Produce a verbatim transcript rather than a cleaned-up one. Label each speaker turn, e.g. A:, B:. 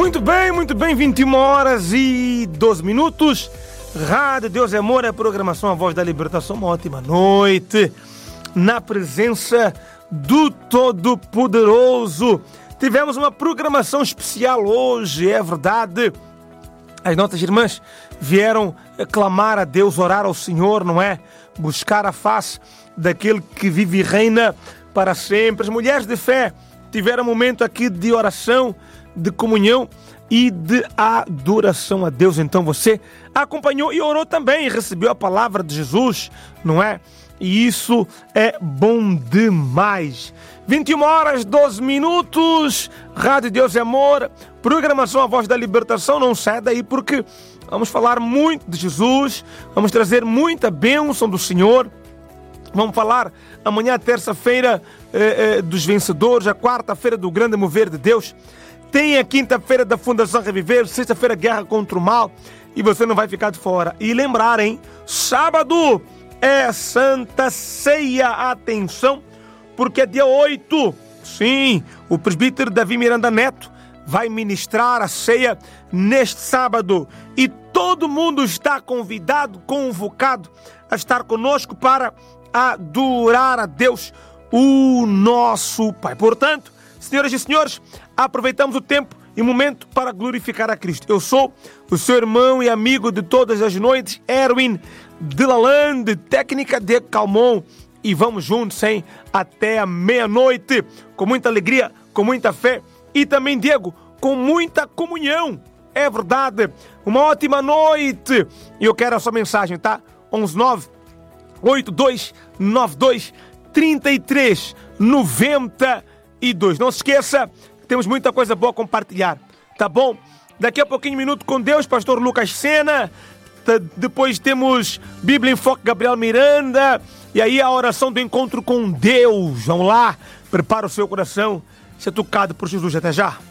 A: Muito bem, muito bem, vinte e uma horas e doze minutos. Rádio Deus é Amor, é a programação A Voz da Libertação. Uma ótima noite na presença do Todo-Poderoso. Tivemos uma programação especial hoje, é verdade. As nossas irmãs vieram clamar a Deus, orar ao Senhor, não é? Buscar a face daquele que vive e reina para sempre. As mulheres de fé tiveram um momento aqui de oração, de comunhão e de adoração a Deus. Então você acompanhou e orou também, recebeu a palavra de Jesus, não é? E isso é bom demais. vinte e uma horas, doze minutos, Rádio Deus é Amor, programação A Voz da Libertação. Não sai daí porque vamos falar muito de Jesus, vamos trazer muita bênção do Senhor. Vamos falar amanhã, terça-feira, eh, eh, dos vencedores, a quarta-feira do grande mover de Deus. Tem a quinta-feira da Fundação Reviver, sexta-feira Guerra contra o Mal, e você não vai ficar de fora. E lembrar, hein? Sábado é Santa Ceia, atenção, porque é dia oito. Sim, o presbítero Davi Miranda Neto vai ministrar a ceia neste sábado. E todo mundo está convidado, convocado a estar conosco para adorar a Deus, o nosso Pai. Portanto, senhoras e senhores, aproveitamos o tempo e momento para glorificar a Cristo. Eu sou o seu irmão e amigo de todas as noites, Erwin de Lalande, técnica de Calmon, e vamos juntos, hein? Até a meia-noite, com muita alegria, com muita fé e também, Diego, com muita comunhão. É verdade. Uma ótima noite. E eu quero a sua mensagem, tá? onze nove oito dois nove dois três três nove dois. Não se esqueça, temos muita coisa boa a compartilhar, tá bom? Daqui a pouquinho, Minuto com Deus, pastor Lucas Sena. Depois temos Bíblia em Foco, Gabriel Miranda. E aí a oração do encontro com Deus. Vamos lá, prepara o seu coração, ser tocado por Jesus. Até já.